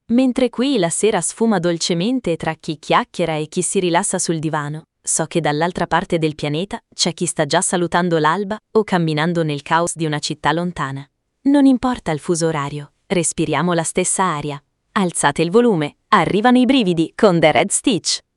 Mentre qui la sera sfuma dolcemente tra chi chiacchiera e chi si rilassa sul divano, so che dall'altra parte del pianeta c'è chi sta già salutando l'alba o camminando nel caos di una città lontana. Non importa il fuso orario, respiriamo la stessa aria. Alzate il volume, arrivano i brividi con The Red Stitch.